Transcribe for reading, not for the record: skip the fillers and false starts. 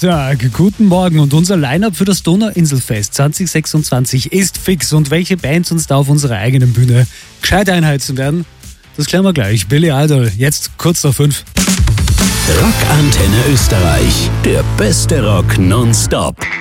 Dienstag, guten Morgen und unser Line-Up für das Donauinselfest 2026 ist fix und welche Bands uns da auf unserer eigenen Bühne gescheit einheizen werden, das klären wir gleich. Billy Idol, jetzt kurz nach 5. Rockantenne Österreich, der beste Rock nonstop.